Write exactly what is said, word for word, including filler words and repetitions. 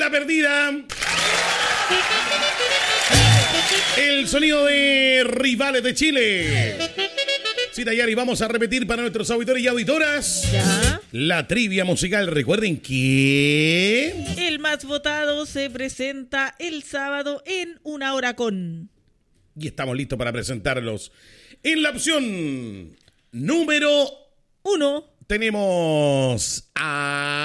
la perdida. El sonido de Rivales de Chile. Sí, Dayari, vamos a repetir para nuestros auditores y auditoras. ¿Ya? La trivia musical. Recuerden que... El más votado se presenta el sábado en Una Hora Con. Y estamos listos para presentarlos. En la opción número uno tenemos a...